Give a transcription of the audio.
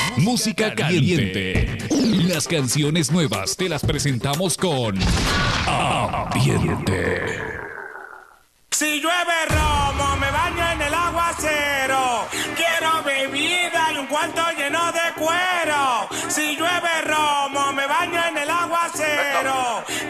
Música caliente. Las canciones nuevas te las presentamos con Ambiente. Si llueve romo, me baño en el aguacero. Quiero bebida y un cuarto lleno de cuero. Si llueve romo, me baño en el aguacero.